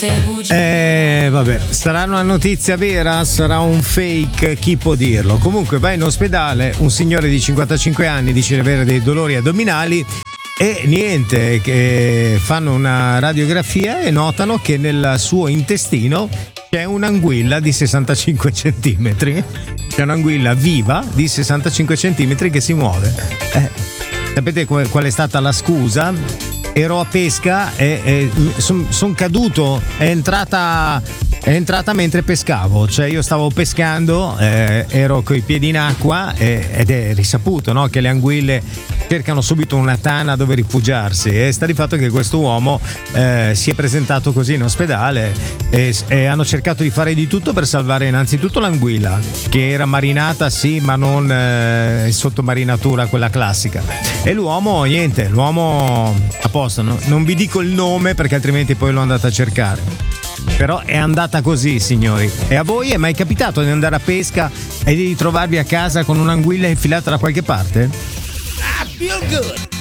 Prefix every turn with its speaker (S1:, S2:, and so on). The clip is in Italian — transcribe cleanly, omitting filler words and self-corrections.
S1: Vabbè, sarà una notizia vera? Sarà un fake? Chi può dirlo? Comunque va in ospedale un signore di 55 anni, dice di avere dei dolori addominali e niente, che fanno una radiografia e notano che nel suo intestino c'è un'anguilla di 65 centimetri. C'è un'anguilla viva di 65 centimetri che si muove. Sapete qual è stata la scusa? Ero a pesca e sono caduto, è entrata mentre pescavo, cioè io stavo pescando, ero coi piedi in acqua ed è risaputo, no, che le anguille cercano subito una tana dove rifugiarsi, e sta di fatto che questo uomo si è presentato così in ospedale e hanno cercato di fare di tutto per salvare innanzitutto l'anguilla, che era marinata sì, ma non sottomarinatura quella classica, e l'uomo a posto, no? Non vi dico il nome perché altrimenti poi l'ho andata a cercare, però è andata così, signori. E a voi è mai capitato di andare a pesca e di ritrovarvi a casa con un'anguilla infilata da qualche parte?
S2: I feel good.